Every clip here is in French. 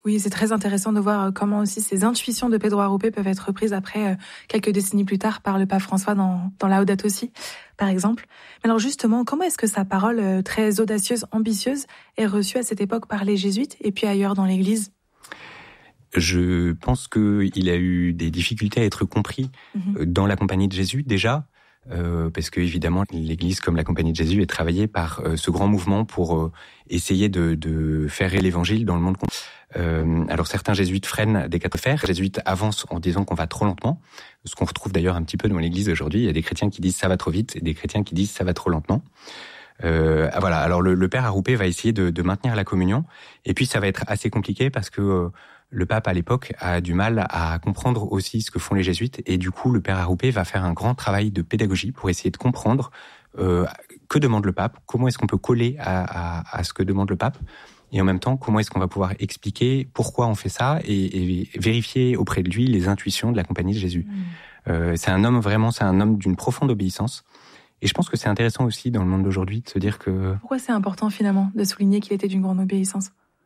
Oui, c'est très intéressant de voir comment aussi ces intuitions de Pedro Arrupe peuvent être reprises après, quelques décennies plus tard par le pape François dans Laudato Si, par exemple. Mais alors justement, comment est-ce que sa parole très audacieuse, ambitieuse est reçue à cette époque par les jésuites et puis ailleurs dans l'Église? Je pense qu'il a eu des difficultés à être compris dans la Compagnie de Jésus déjà, parce que évidemment l'Église comme la Compagnie de Jésus est travaillée par ce grand mouvement pour essayer de faire l'Évangile dans le monde. Alors certains jésuites freinent des quatre fers, les jésuites avancent en disant qu'on va trop lentement, ce qu'on retrouve d'ailleurs un petit peu dans l'Église aujourd'hui. Il y a des chrétiens qui disent ça va trop vite et des chrétiens qui disent ça va trop lentement. Voilà. Alors le père Arrupe va essayer de maintenir la communion, et puis ça va être assez compliqué parce que le pape à l'époque a du mal à comprendre aussi ce que font les jésuites, et du coup le père Arrupe va faire un grand travail de pédagogie pour essayer de comprendre que demande le pape, comment est-ce qu'on peut coller à ce que demande le pape, et en même temps comment est-ce qu'on va pouvoir expliquer pourquoi on fait ça et vérifier auprès de lui les intuitions de la Compagnie de Jésus. C'est un homme d'une profonde obéissance. Et je pense que c'est intéressant aussi dans le monde d'aujourd'hui de se dire que... Pourquoi c'est important finalement de souligner qu'il était d'une grande obéissance?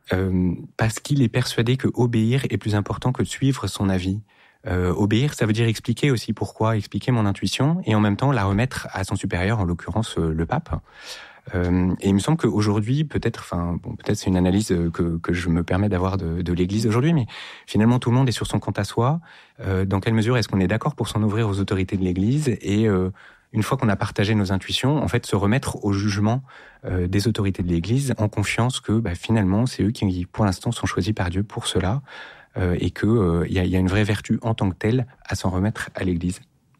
Parce qu'il est persuadé que obéir est plus important que de suivre son avis. Obéir, ça veut dire expliquer aussi pourquoi, expliquer mon intuition, et en même temps la remettre à son supérieur, en l'occurrence le pape. Et il me semble qu'aujourd'hui, peut-être c'est une analyse que je me permets d'avoir de l'Église aujourd'hui, mais finalement tout le monde est sur son compte à soi. Dans quelle mesure est-ce qu'on est d'accord pour s'en ouvrir aux autorités de l'Église, et une fois qu'on a partagé nos intuitions, en fait, se remettre au jugement des autorités de l'Église en confiance que finalement, c'est eux qui, pour l'instant, sont choisis par Dieu pour cela, et qu'il y a une vraie vertu en tant que telle à s'en remettre à l'Église.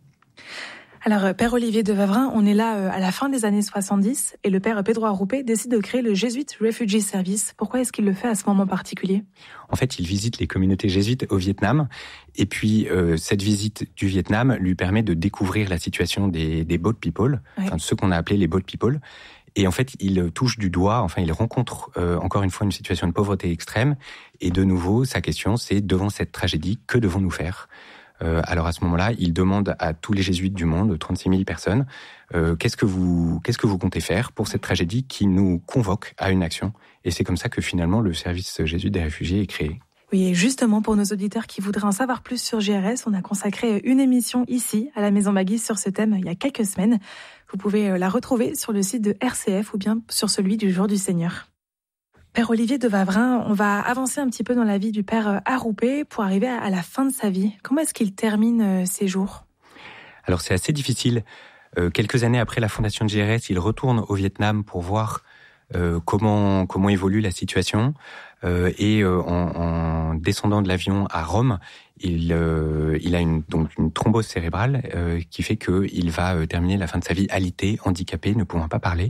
Alors, Père Olivier de Wavrin, on est là à la fin des années 70 et le Père Pedro Arrupe décide de créer le Jesuit Refugee Service. Pourquoi est-ce qu'il le fait à ce moment particulier? En fait, il visite les communautés jésuites au Vietnam, et puis cette visite du Vietnam lui permet de découvrir la situation des boat people, de ceux qu'on a appelés les boat people. Et en fait, il touche du doigt, il rencontre encore une fois une situation de pauvreté extrême. Et de nouveau, sa question, c'est devant cette tragédie, que devons-nous faire? Alors à ce moment-là, il demande à tous les jésuites du monde, 36 000 personnes, qu'est-ce que vous comptez faire pour cette tragédie qui nous convoque à une action? Et c'est comme ça que finalement le service jésuite des réfugiés est créé. Oui, et justement, pour nos auditeurs qui voudraient en savoir plus sur GRS, on a consacré une émission ici, à la Maison Magui, sur ce thème il y a quelques semaines. Vous pouvez la retrouver sur le site de RCF ou bien sur celui du Jour du Seigneur. Père Olivier de Wavrin, on va avancer un petit peu dans la vie du Père Arrupe pour arriver à la fin de sa vie. Comment est-ce qu'il termine ses jours? Alors c'est assez difficile. Quelques années après la fondation de GRS, il retourne au Vietnam pour voir comment évolue la situation. Et en descendant de l'avion à Rome, il a une thrombose cérébrale qui fait qu'il va terminer la fin de sa vie alité, handicapé, ne pouvant pas parler.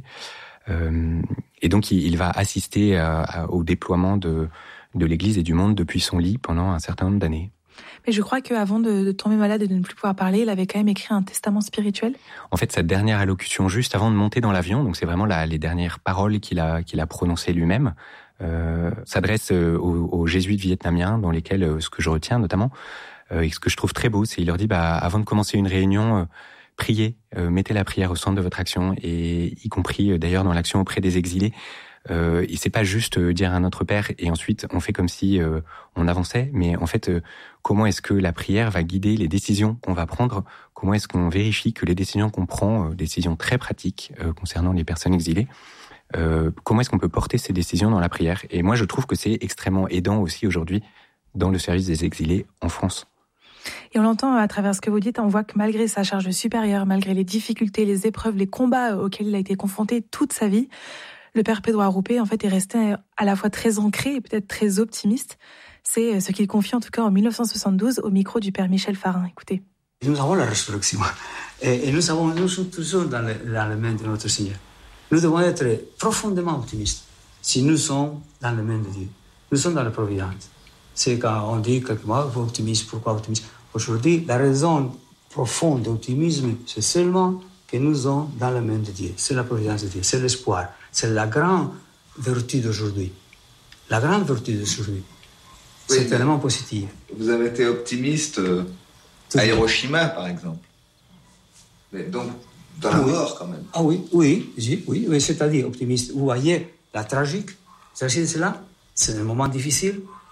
Et donc il va assister au déploiement de l'Église et du monde depuis son lit pendant un certain nombre d'années. Mais je crois qu'avant de tomber malade et de ne plus pouvoir parler, il avait quand même écrit un testament spirituel. En fait, sa dernière allocution juste avant de monter dans l'avion, donc c'est vraiment les dernières paroles qu'il a prononcées lui-même, s'adresse aux jésuites vietnamiens, dans lesquels ce que je retiens notamment, et ce que je trouve très beau, c'est il leur dit avant de commencer une réunion, priez, mettez la prière au centre de votre action, et y compris d'ailleurs dans l'action auprès des exilés. Et c'est pas juste dire à notre Père et ensuite on fait comme si on avançait, mais en fait comment est-ce que la prière va guider les décisions qu'on va prendre? Comment est-ce qu'on vérifie que les décisions qu'on prend, décisions très pratiques concernant les personnes exilées, comment est-ce qu'on peut porter ces décisions dans la prière? Et moi je trouve que c'est extrêmement aidant aussi aujourd'hui dans le service des exilés en France. Et on l'entend à travers ce que vous dites, on voit que malgré sa charge supérieure, malgré les difficultés, les épreuves, les combats auxquels il a été confronté toute sa vie, le Père Pedro Arrupe, en fait, est resté à la fois très ancré et peut-être très optimiste. C'est ce qu'il confie en tout cas en 1972 au micro du Père Michel Farin. Écoutez. Nous avons la résurrection et nous sommes toujours dans les mains de notre Seigneur. Nous devons être profondément optimistes si nous sommes dans les mains de Dieu. Nous sommes dans la providence. C'est quand on dit quelquefois, optimiste, pourquoi optimiste? Aujourd'hui, la raison profonde d'optimisme, c'est seulement que nous sommes dans les mains de Dieu. C'est la providence de Dieu, c'est l'espoir. C'est la grande vertu d'aujourd'hui. La grande vertu d'aujourd'hui. Oui, c'est tellement positif. Vous avez été optimiste à Hiroshima, par exemple. Mais donc, dans la mort, quand même. Ah oui, c'est-à-dire optimiste. Vous voyez la tragique, c'est cela. C'est un moment difficile.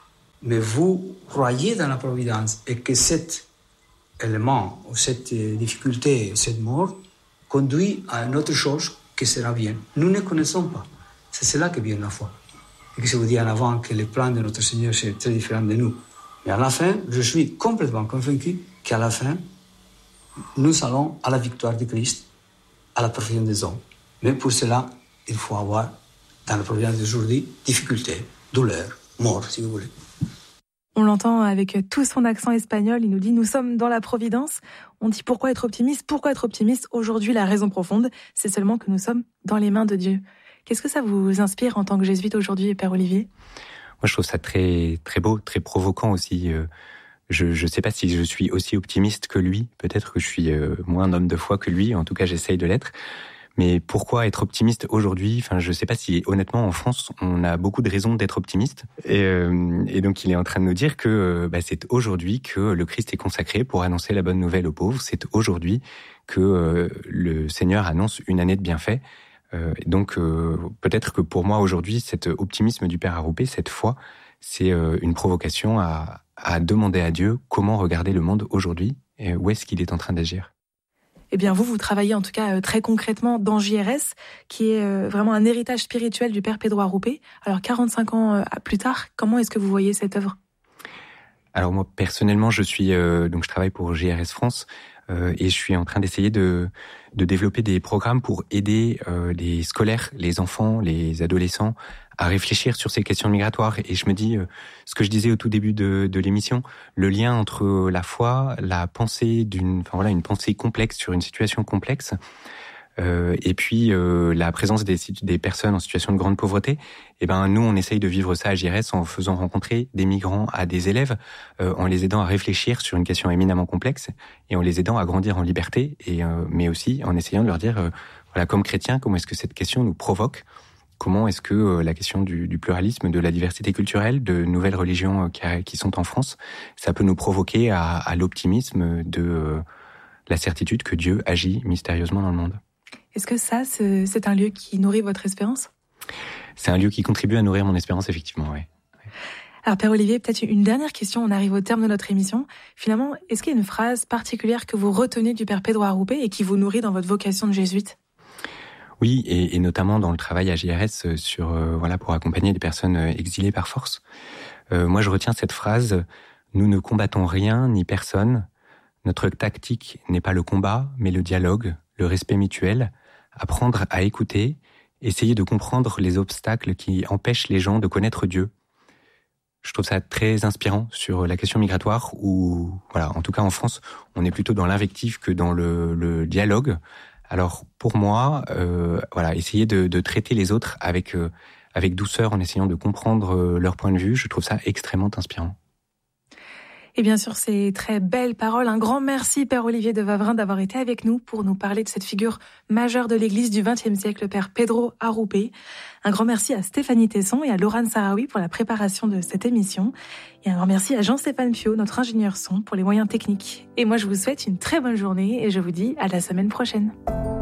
mais vous croyez dans la providence et que cet élément, ou cette difficulté, cette mort, conduit à une autre chose qui sera bien. Nous ne connaissons pas. C'est cela que vient la foi. Et que je vous dis en avant que le plan de notre Seigneur, c'est très différent de nous. Mais à la fin, je suis complètement convaincu qu'à la fin, nous allons à la victoire de Christ, à la perfection des hommes. Mais pour cela, il faut avoir, dans la providence d'aujourd'hui, difficultés, douleurs, mort, si vous voulez. On l'entend avec tout son accent espagnol, il nous dit « Nous sommes dans la providence ». On dit « Pourquoi être optimiste ? Pourquoi être optimiste ?» Aujourd'hui, la raison profonde, c'est seulement que nous sommes dans les mains de Dieu. Qu'est-ce que ça vous inspire en tant que jésuite aujourd'hui, Père Olivier ? Moi, je trouve ça très, très beau, très provoquant aussi. Je ne sais pas si je suis aussi optimiste que lui. Peut-être que je suis moins un homme de foi que lui. En tout cas, j'essaye de l'être. Mais pourquoi être optimiste aujourd'hui ? Enfin, je ne sais pas si, honnêtement, en France, on a beaucoup de raisons d'être optimiste. Et donc, il est en train de nous dire que c'est aujourd'hui que le Christ est consacré pour annoncer la bonne nouvelle aux pauvres. C'est aujourd'hui que le Seigneur annonce une année de bienfaits. Donc, peut-être que pour moi, aujourd'hui, cet optimisme du Père Arroupé, cette foi, c'est une provocation à demander à Dieu comment regarder le monde aujourd'hui et où est-ce qu'il est en train d'agir. Eh bien, vous travaillez en tout cas très concrètement dans JRS, qui est vraiment un héritage spirituel du Père Pedro Arroupé. Alors, 45 ans plus tard, comment est-ce que vous voyez cette œuvre ? Alors moi, personnellement, je travaille pour JRS France et je suis en train d'essayer de développer des programmes pour aider les scolaires, les enfants, les adolescents à réfléchir sur ces questions migratoires. Et je me dis, ce que je disais au tout début de l'émission, le lien entre la foi, la pensée une pensée complexe sur une situation complexe, et puis la présence des personnes en situation de grande pauvreté. Et nous, on essaye de vivre ça à JRS en faisant rencontrer des migrants à des élèves, en les aidant à réfléchir sur une question éminemment complexe et en les aidant à grandir en liberté, mais aussi en essayant de leur dire, comme chrétiens, comment est-ce que cette question nous provoque ? Comment est-ce que la question du pluralisme, de la diversité culturelle, de nouvelles religions qui sont en France, ça peut nous provoquer à l'optimisme de la certitude que Dieu agit mystérieusement dans le monde. Est-ce que ça, c'est un lieu qui nourrit votre espérance ? C'est un lieu qui contribue à nourrir mon espérance, effectivement, oui. Alors, Père Olivier, peut-être une dernière question, on arrive au terme de notre émission. Finalement, est-ce qu'il y a une phrase particulière que vous retenez du Père Pedro Arroupé et qui vous nourrit dans votre vocation de jésuite ? Oui, et notamment dans le travail à JRS pour accompagner des personnes exilées par force. Moi, je retiens cette phrase « Nous ne combattons rien ni personne. Notre tactique n'est pas le combat, mais le dialogue, le respect mutuel, apprendre à écouter, essayer de comprendre les obstacles qui empêchent les gens de connaître Dieu. » Je trouve ça très inspirant sur la question migratoire où, en tout cas en France, on est plutôt dans l'invective que dans le dialogue. Alors pour moi, essayer de traiter les autres avec douceur en essayant de comprendre leur point de vue, je trouve ça extrêmement inspirant. Et bien sûr, ces très belles paroles. Un grand merci, Père Olivier de Wavrin, d'avoir été avec nous pour nous parler de cette figure majeure de l'Église du XXe siècle, le Père Pedro Arroupé. Un grand merci à Stéphanie Tesson et à Laurent Sarawi pour la préparation de cette émission. Et un grand merci à Jean-Stéphane Piot, notre ingénieur son, pour les moyens techniques. Et moi, je vous souhaite une très bonne journée et je vous dis à la semaine prochaine.